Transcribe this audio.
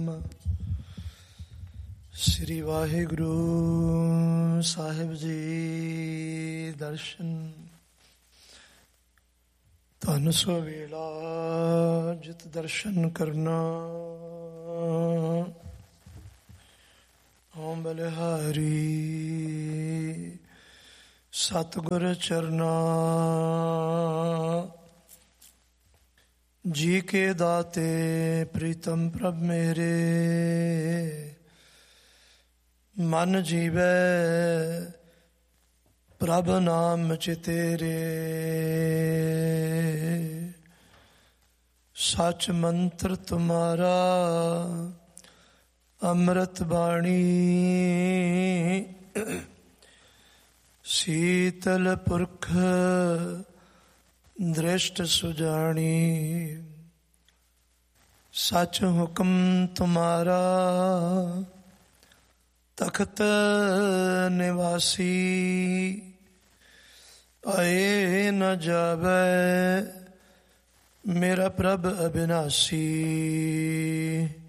ਸ੍ਰੀ ਵਾਹਿਗੁਰੂ ਸਾਹਿਬ ਜੀ ਦਰਸ਼ਨ। ਧੰਨ ਸੋ ਵੇਲਾ ਜਿਤ ਦਰਸ਼ਨ ਕਰਨਾ। ਓਮ ਬਲਿਹਾਰੀ ਸਤਿਗੁਰ ਚਰਨਾ। ਜੀ ਕੇ ਦਾਤੇ ਪ੍ਰੀਤਮ ਪ੍ਰਭ ਮੇਰੇ, ਮਨ ਜੀਵੈ ਪ੍ਰਭ ਨਾਮ ਚਿਤੇਰੇ। ਸਚ ਮੰਤਰ ਤੁਮਾਰਾ ਅੰਮ੍ਰਿਤ ਬਾਣੀ, ਸੀਤਲ ਪੁਰਖ ਦ੍ਰਿਸ਼ਟ ਸੁਜਾਣੀ। ਸਚ ਹੁਕਮ ਤੁਮਾਰਾ ਤਖਤ ਨਿਵਾਸੀ। ਆਏ ਨ ਜਾਵੈ ਮੇਰਾ ਪ੍ਰਭ ਅਬਿਨਾਸੀ।